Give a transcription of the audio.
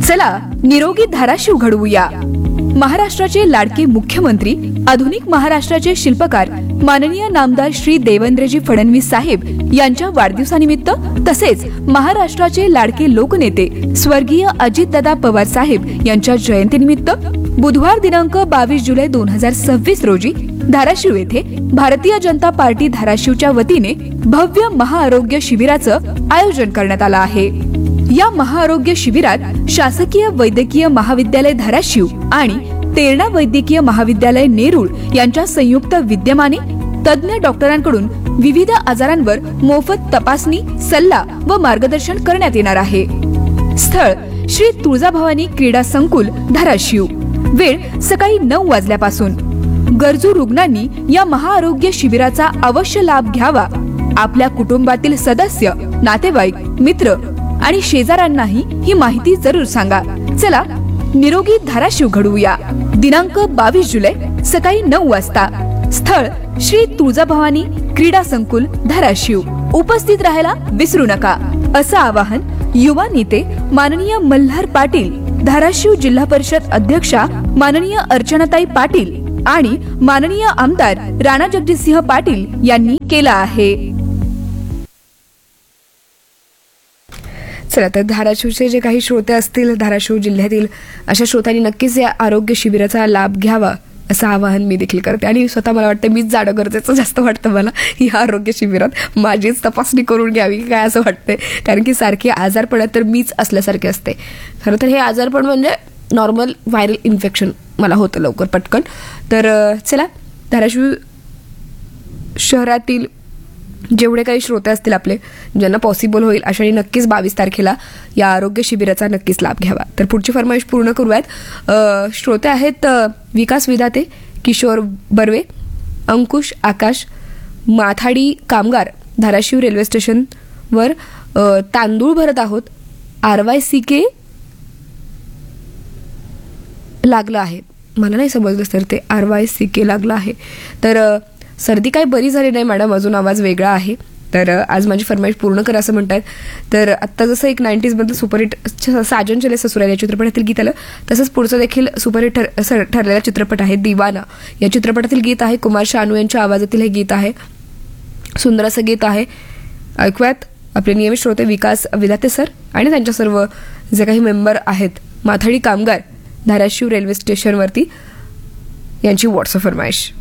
चला निरोगी धाराशिव घडवूया. महाराष्ट्राचे लाडके मुख्यमंत्री, आधुनिक महाराष्ट्राचे शिल्पकार माननीय नामदार श्री देवेंद्रजी फडणवीस साहेब यांच्या वाढदिवसानिमित्त तसेच महाराष्ट्राचे लाडके लोकनेते स्वर्गीय अजितदादा पवार साहेब यांच्या जयंतीनिमित्त बुधवार दिनांक 22 जुलै 2026 रोजी धाराशिव येथे भारतीय जनता पार्टी धाराशिवच्या वतीने भव्य महाआरोग्य शिबिराचं आयोजन करण्यात आलं आहे. या महाआरोग्य शिबिरात शासकीय वैद्यकीय महाविद्यालय धाराशिव आणि तेरणा वैद्यकीय महाविद्यालय नेरूळ यांच्या संयुक्त विद्यमाने तज्ञ डॉक्टरांकडून विविध आजारांवर मोफत तपासणी, सल्ला व मार्गदर्शन करण्यात येणार आहे. स्थळ श्री तुळजाभवानी क्रीडा संकुल धाराशिव. वेळ सकाळी 9 वाजल्यापासून. गरजू रुग्णांनी या महाआरोग्य शिबिराचा अवश्य लाभ घ्यावा. आपल्या कुटुंबातील सदस्य, नातेवाईक, मित्र आणि शेजाऱ्यांनाही ही माहिती जरूर सांगा. चला निरोगी धाराशिव घडवूया. दिनांक 22 जुलै सकाळी 9 वाजता. स्थळ श्री तुळजाभवानी क्रीडा संकुल धाराशिव. उपस्थित राहायला विसरू नका, असं आवाहन युवा नेते माननीय मल्हार पाटील, धाराशिव जिल्हा परिषद अध्यक्षा माननीय अर्चनाताई पाटील आणि माननीय आमदार राणा जगजितसिंह पाटील यांनी केला आहे. चला तर धाराशिवचे जे काही श्रोते असतील धाराशिव जिल्ह्यातील, अशा श्रोत्यांनी नक्कीच या आरोग्य शिबिराचा लाभ घ्यावा असं आवाहन मी देखील करते. आणि स्वतः मला वाटतं मीच जाणं गरजेचं जास्त वाटतं मला या आरोग्य शिबिरात माझीच तपासणी करून घ्यावी काय असं वाटतंय. कारण की सारखे आजारपणात तर मीच असल्यासारखे असते. खरं तर हे आजारपण म्हणजे नॉर्मल व्हायरल इन्फेक्शन मला होतं लवकर पटकन. तर चला धाराशिव शहरातील जेवढे काही श्रोते असतील आपले, ज्यांना पॉसिबल होईल अशाने नक्कीच 22 तारखेला या आरोग्य शिबिराचा नक्कीच लाभ घ्यावा. तर पुढची फरमाईश पूर्ण करूयात. श्रोते आहेत विकास विधाते, किशोर बर्वे, अंकुश आकाश, माथाडी कामगार. धाराशिव रेल्वे स्टेशनवर तांदूळ भरत आहोत. RYCK लागलं आहे. मला नाही समजलं सर ते RYCK लागलं आहे. तर सर्दी काही बरी झाली नाही मॅडम, अजून आवाज वेगळा आहे. तर आज माझी फरमाईश पूर्ण करा असं म्हणतात. तर आत्ता जसं एक 90s मधलं सुपरहिट साजन चले ससुराल या चित्रपटातील गीत आलं, तसंच पुढचं देखील सुपरहिट ठरलेला चित्रपट आहे दिवाना. या चित्रपटातील गीत आहे, कुमार शानू यांच्या आवाजातील हे गीत आहे. सुंदर असं गीत आहे. ऐकूयात आपले नियमित श्रोते विकास विधाते सर आणि त्यांच्या सर्व जे काही मेंबर आहेत, माथाडी कामगार, धाराशिव रेल्वे स्टेशनवरती यांची व्हॉट्सअप फरमाईश.